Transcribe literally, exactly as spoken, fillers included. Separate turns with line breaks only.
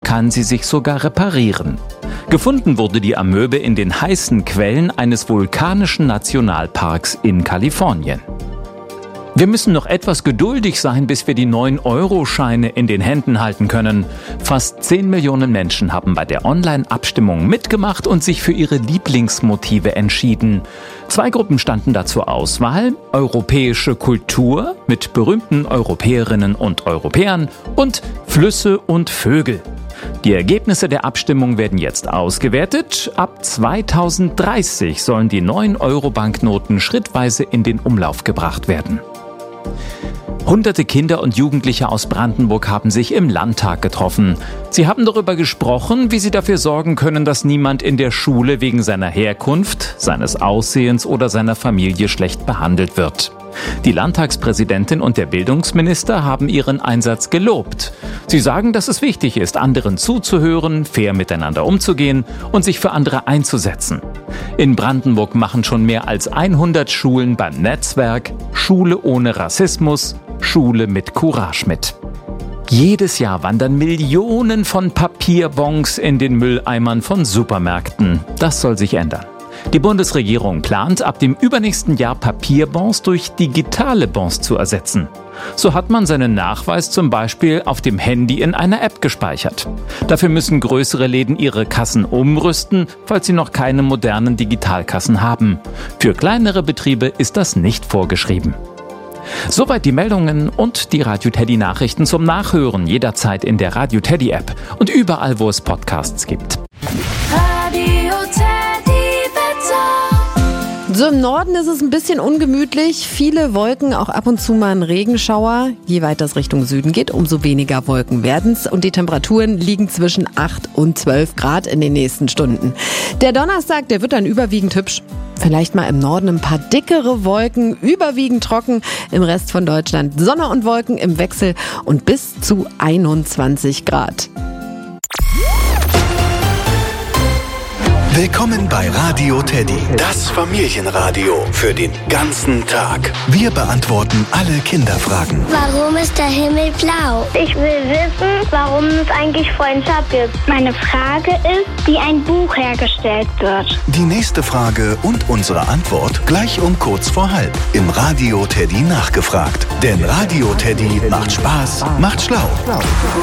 kann sie sich sogar reparieren. Gefunden wurde die Amöbe in den heißen Quellen eines vulkanischen Nationalparks in Kalifornien. Wir müssen noch etwas geduldig sein, bis wir die neun Euro Scheine in den Händen halten können. Fast zehn Millionen Menschen haben bei der Online-Abstimmung mitgemacht und sich für ihre Lieblingsmotive entschieden. Zwei Gruppen standen da zur Auswahl: europäische Kultur mit berühmten Europäerinnen und Europäern und Flüsse und Vögel. Die Ergebnisse der Abstimmung werden jetzt ausgewertet. Ab zweitausenddreißig sollen die neun Euro Banknoten schrittweise in den Umlauf gebracht werden. Hunderte Kinder und Jugendliche aus Brandenburg haben sich im Landtag getroffen. Sie haben darüber gesprochen, wie sie dafür sorgen können, dass niemand in der Schule wegen seiner Herkunft, seines Aussehens oder seiner Familie schlecht behandelt wird. Die Landtagspräsidentin und der Bildungsminister haben ihren Einsatz gelobt. Sie sagen, dass es wichtig ist, anderen zuzuhören, fair miteinander umzugehen und sich für andere einzusetzen. In Brandenburg machen schon mehr als hundert Schulen beim Netzwerk Schule ohne Rassismus, Schule mit Courage mit. Jedes Jahr wandern Millionen von Papierbons in den Mülleimern von Supermärkten. Das soll sich ändern. Die Bundesregierung plant, ab dem übernächsten Jahr Papierbons durch digitale Bons zu ersetzen. So hat man seinen Nachweis zum Beispiel auf dem Handy in einer App gespeichert. Dafür müssen größere Läden ihre Kassen umrüsten, falls sie noch keine modernen Digitalkassen haben. Für kleinere Betriebe ist das nicht vorgeschrieben. Soweit die Meldungen und die Radio Teddy Nachrichten zum Nachhören jederzeit in der Radio Teddy App und überall, wo es Podcasts gibt.
Radio Teddy.
So, im Norden ist es ein bisschen ungemütlich. Viele Wolken, auch ab und zu mal ein Regenschauer. Je weiter es Richtung Süden geht, umso weniger Wolken werden es. Und die Temperaturen liegen zwischen acht und zwölf Grad in den nächsten Stunden. Der Donnerstag, der wird dann überwiegend hübsch. Vielleicht mal im Norden ein paar dickere Wolken, überwiegend trocken. Im Rest von Deutschland Sonne und Wolken im Wechsel und bis zu einundzwanzig Grad.
Willkommen bei Radio Teddy, das Familienradio für den ganzen Tag. Wir beantworten alle Kinderfragen.
Warum ist der Himmel blau?
Ich will wissen, warum es eigentlich Freundschaft gibt. Meine Frage ist, wie ein Buch hergestellt wird.
Die nächste Frage und unsere Antwort gleich um kurz vor halb im Radio Teddy nachgefragt. Denn Radio Teddy macht Spaß, macht schlau.